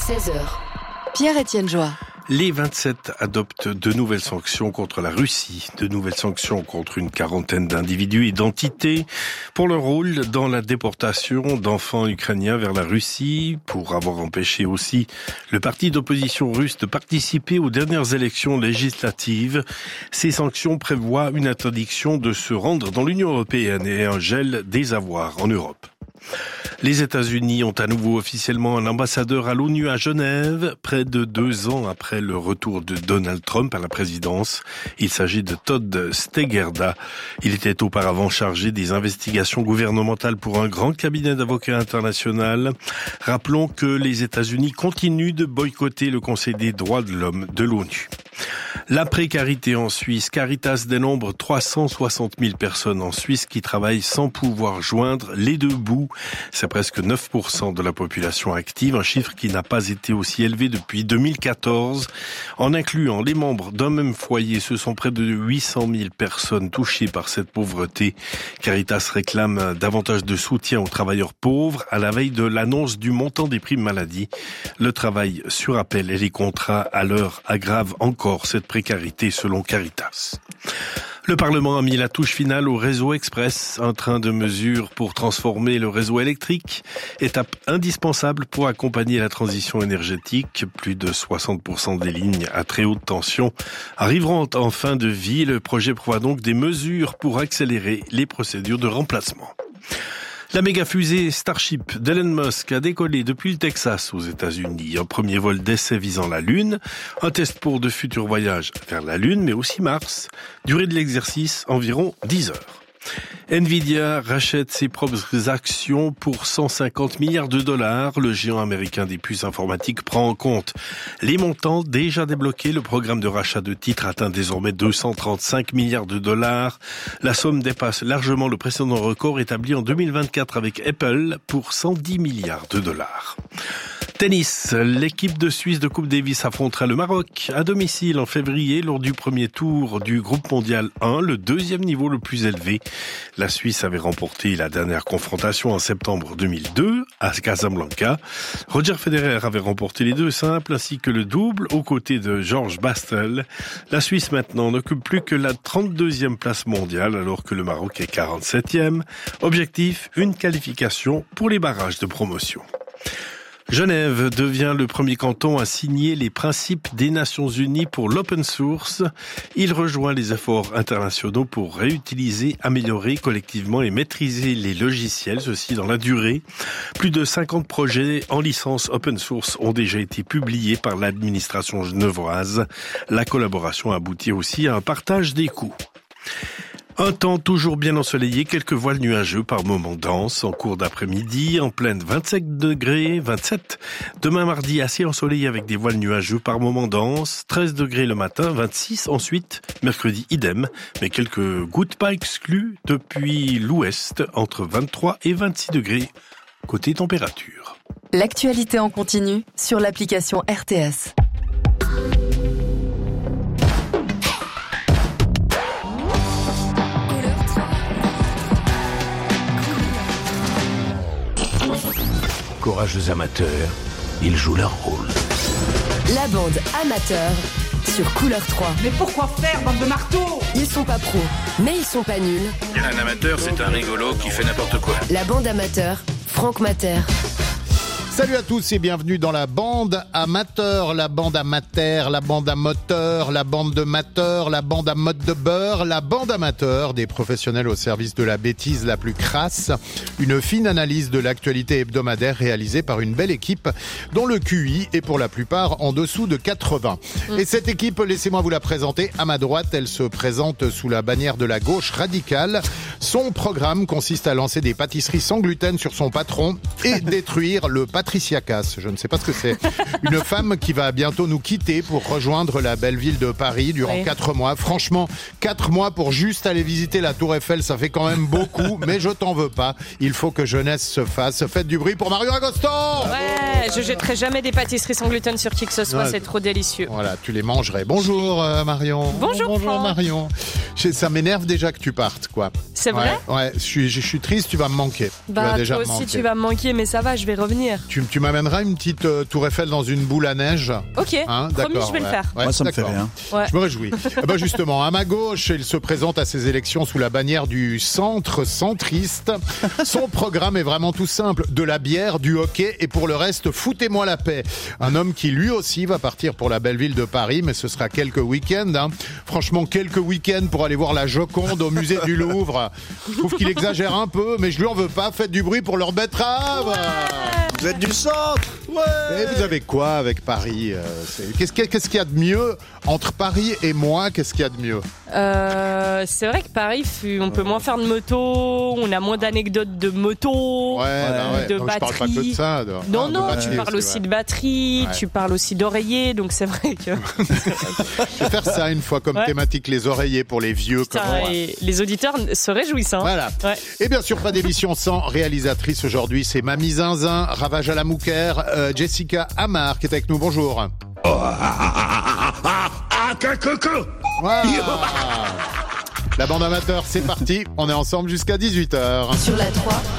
16h. Pierre-Étienne Joie. Les 27 adoptent de nouvelles sanctions contre la Russie, de nouvelles sanctions contre une quarantaine d'individus et d'entités pour leur rôle dans la déportation d'enfants ukrainiens vers la Russie, pour avoir empêché aussi le parti d'opposition russe de participer aux dernières élections législatives. Ces sanctions prévoient une interdiction de se rendre dans l'Union européenne et un gel des avoirs en Europe. Les États-Unis ont à nouveau officiellement un ambassadeur à l'ONU à Genève, près de 2 ans après le retour de Donald Trump à la présidence. Il s'agit de Todd Stegerda. Il était auparavant chargé des investigations gouvernementales pour un grand cabinet d'avocats international. Rappelons que les États-Unis continuent de boycotter le Conseil des droits de l'homme de l'ONU. La précarité en Suisse. Caritas dénombre 360 000 personnes en Suisse qui travaillent sans pouvoir joindre les deux bouts. C'est presque 9% de la population active, un chiffre qui n'a pas été aussi élevé depuis 2014. En incluant les membres d'un même foyer, ce sont près de 800 000 personnes touchées par cette pauvreté. Caritas réclame davantage de soutien aux travailleurs pauvres à la veille de l'annonce du montant des primes maladie. Le travail sur appel et les contrats à l'heure aggravent encore cette précarité selon Caritas. Le Parlement a mis la touche finale au réseau express, un train de mesures pour transformer le réseau électrique, étape indispensable pour accompagner la transition énergétique. Plus de 60% des lignes à très haute tension arriveront en fin de vie. Le projet prévoit donc des mesures pour accélérer les procédures de remplacement. La méga-fusée Starship d'Elon Musk a décollé depuis le Texas aux États-Unis. Un premier vol d'essai visant la Lune, un test pour de futurs voyages vers la Lune, mais aussi Mars. Durée de l'exercice, environ 10 heures. Nvidia rachète ses propres actions pour 150 milliards de dollars. Le géant américain des puces informatiques prend en compte les montants déjà débloqués. Le programme de rachat de titres atteint désormais 235 milliards de dollars. La somme dépasse largement le précédent record établi en 2024 avec Apple pour 110 milliards de dollars. Tennis, l'équipe de Suisse de Coupe Davis affrontera le Maroc à domicile en février lors du premier tour du groupe mondial 1, le deuxième niveau le plus élevé. La Suisse avait remporté la dernière confrontation en septembre 2002 à Casablanca. Roger Federer avait remporté les deux simples ainsi que le double aux côtés de Georges Bastel. La Suisse maintenant n'occupe plus que la 32e place mondiale alors que le Maroc est 47e. Objectif, une qualification pour les barrages de promotion. Genève devient le premier canton à signer les principes des Nations Unies pour l'open source. Il rejoint les efforts internationaux pour réutiliser, améliorer collectivement et maîtriser les logiciels, ceci dans la durée. Plus de 50 projets en licence open source ont déjà été publiés par l'administration genevoise. La collaboration aboutit aussi à un partage des coûts. Un temps toujours bien ensoleillé, quelques voiles nuageux par moments denses en cours d'après-midi, en pleine 27 degrés. Demain mardi, assez ensoleillé avec des voiles nuageux par moments denses, 13 degrés le matin, 26 ensuite, mercredi idem, mais quelques gouttes pas exclues depuis l'ouest, entre 23 et 26 degrés, côté température. L'actualité en continu sur l'application RTS. Courageux amateurs, ils jouent leur rôle. La bande amateur sur Couleur 3. Mais pourquoi faire, bande de marteaux ? Ils sont pas pros, mais ils sont pas nuls. Un amateur, c'est un rigolo qui fait n'importe quoi. La bande amateur, Franck Mater. Salut à tous et bienvenue dans la bande amateur, la bande amateur, la bande à moteur, la bande de mateur, la bande à mode de beurre, la bande amateur, des professionnels au service de la bêtise la plus crasse. Une fine analyse de l'actualité hebdomadaire réalisée par une belle équipe dont le QI est pour la plupart en dessous de 80. Et cette équipe, laissez-moi vous la présenter. À ma droite, elle se présente sous la bannière de la gauche radicale. Son programme consiste à lancer des pâtisseries sans gluten sur son patron et détruire le Patricia Cass. Je ne sais pas ce que c'est. Une femme qui va bientôt nous quitter pour rejoindre la belle ville de Paris durant 4 mois. Franchement, 4 mois pour juste aller visiter la Tour Eiffel, ça fait quand même beaucoup, mais je t'en veux pas. Il faut que jeunesse se fasse. Faites du bruit pour Mario Agoston. Ouais. je jetterai jamais des pâtisseries sans gluten sur qui que ce soit, Ouais. c'est trop délicieux. Voilà, tu les mangerais. Bonjour Marion. Bonjour, Franck. Marion. Ça m'énerve déjà que tu partes, quoi. C'est vrai? Ouais, je suis triste, tu vas me manquer. Tu vas déjà toi me aussi manquer. tu vas me manquer, mais ça va, je vais revenir. Tu m'amèneras une petite tour Eiffel dans une boule à neige. Ok, Hein, promis, d'accord, je vais le ouais. faire. Ouais, Moi, ça me fait d'accord. rien. Ouais. Je me réjouis. Eh ben justement, à ma gauche, il se présente à ces élections sous la bannière du centre centriste. Son programme est vraiment tout simple. De la bière, du hockey et pour le reste, foutez-moi la paix. Un homme qui lui aussi va partir pour la belle ville de Paris, mais ce sera quelques week-ends. Hein. Franchement, quelques week-ends pour aller voir la Joconde au musée du Louvre. Je trouve qu'il exagère un peu, mais je lui en veux pas. Faites du bruit pour leur betterave. Vous êtes du centre. Et vous avez quoi avec Paris Qu'est-ce qu'il y a de mieux entre Paris et moi? Qu'est-ce qu'il y a de mieux? C'est vrai que Paris, on peut moins faire de moto, on a moins d'anecdotes de moto, de Non, je parle pas que batterie. de ça. Non, de batterie tu parles aussi de batterie, Ouais. tu parles aussi d'oreiller, donc c'est vrai que... Je vais faire ça une fois comme Ouais. thématique, les oreillers pour les vieux Putain, comme moi. et les auditeurs se réjouissent. Hein. Voilà. Ouais. Et bien sûr, pas d'émission sans réalisatrice aujourd'hui. C'est Mamie Zinzin, Ravage à la Mouquère, Jessica Amar qui est avec nous. Bonjour. Voilà. La bande amateur, c'est parti. On est ensemble jusqu'à 18h. Sur la 3,